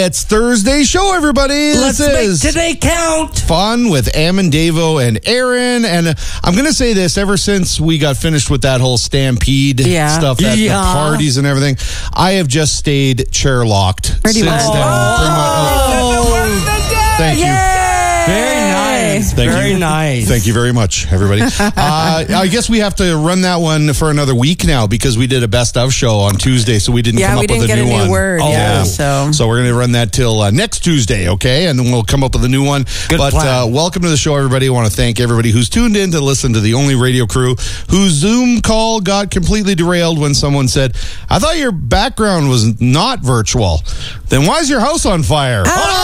It's Thursday show, everybody. Let's make today count. Fun with Am and Davo and Aaron. And I'm going to say this, ever since we got finished with that whole stampede stuff, the parties and everything, I have just stayed chair locked since then. Thank you. Very nice. Very nice. Thank you very much, everybody. I guess we have to run that one for another week now because we did a best of show on Tuesday, so we didn't come up with a new one. Yeah, we didn't get a new word. So we're going to run that till next Tuesday, okay? And then we'll come up with a new one. But welcome to the show, everybody. I want to thank everybody who's tuned in to listen to the only radio crew whose Zoom call got completely derailed when someone said, I thought your background was not virtual. Then why is your house on fire?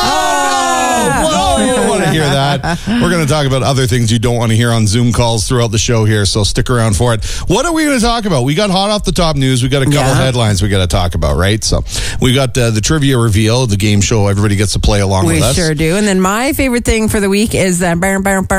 You don't want to hear that. We're going to talk about other things you don't want to hear on Zoom calls throughout the show here, so stick around for it. What are we going to talk about? We got hot off the top news. We got a couple headlines we got to talk about, right? So we got the trivia reveal, the game show. Everybody gets to play along with us. We sure do. And then my favorite thing for the week is Modern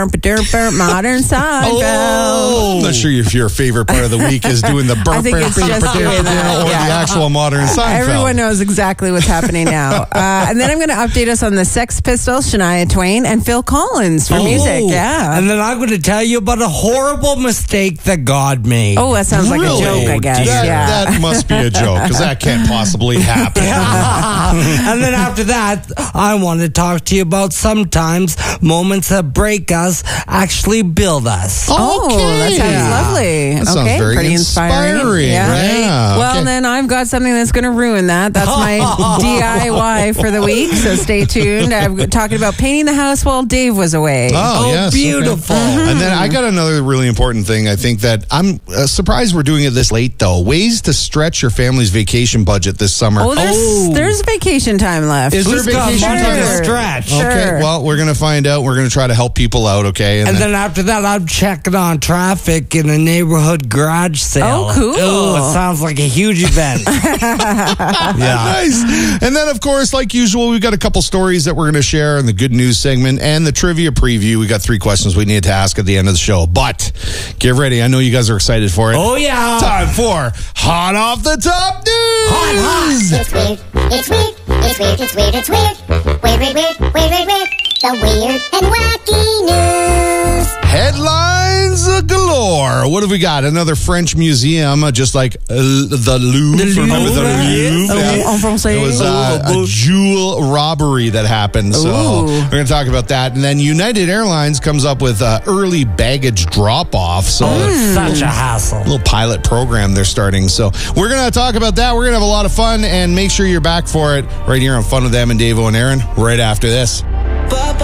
Seinfeld. I'm not sure if your favorite part of the week is doing the I think it's just doing that, or the actual Modern Seinfeld. Everyone knows exactly what's happening now. And then I'm going to update us on the Sex Pistols, Shania Twain, and Phil Collins for music. Yeah. And then I'm going to tell you about a horrible mistake that God made. Oh, that sounds like a joke, I guess. That must be a joke, because that can't possibly happen. And then after that, I want to talk to you about sometimes moments that break us actually build us. That sounds lovely. That sounds very pretty inspiring. Yeah. Well, then I've got something that's going to ruin that. That's my DIY for the week, so stay tuned. I'm talking about painting the house while Dave was away. Yes. Beautiful. Okay. And then I got another really important thing. I think that I'm surprised we're doing it this late, though. Ways to stretch your family's vacation budget this summer. There's vacation time left. Is there vacation time to stretch? Okay, well, we're going to find out. We're going to try to help people out, okay? And then after that, I'm checking on traffic in a neighborhood garage sale. Oh, cool. It sounds like a huge event. Nice. And then, of course, like usual, we've got a couple stories that we're going to share in the good news segment and the trivia preview. We got 3 questions we need to ask at the end of the show. But get ready. I know you guys are excited for it. Oh, yeah. Time for Hot Off the Top News. Hot. It's weird. It's weird. It's weird. It's weird. It's weird. Weird, weird, weird, weird, weird, weird. The weird and wacky news. Headlines galore. What have we got? Another French museum, just like the Louvre. Remember the Louvre? It was a jewel robbery that happened. So we're going to talk about that. And then United Airlines comes up with early baggage drop-off. So such a hassle. Little pilot program they're starting. So we're going to talk about that. We're going to have a lot of fun, and make sure you're back for it right here on Fun with Em and Davo and Aaron right after this.